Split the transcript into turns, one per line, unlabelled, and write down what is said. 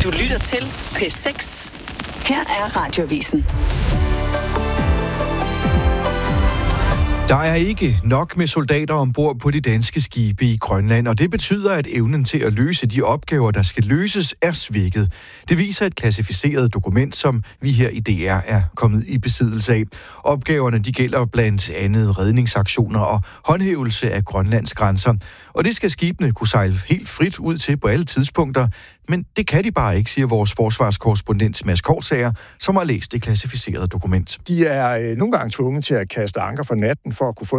Du lytter til P6. Her er Radioavisen.
Der er ikke nok med soldater ombord på de danske skibe i Grønland, og det betyder, at evnen til at løse de opgaver, der skal løses, er svækket. Det viser et klassificeret dokument, som vi her i DR er kommet i besiddelse af. Opgaverne de gælder blandt andet redningsaktioner og håndhævelse af Grønlands grænser. Og det skal skibene kunne sejle helt frit ud til på alle tidspunkter, men det kan de bare ikke, siger vores forsvarskorrespondent Mads Kortsager, som har læst det klassificerede dokument.
De er nogle gange tvunget til at kaste anker for natten for at kunne få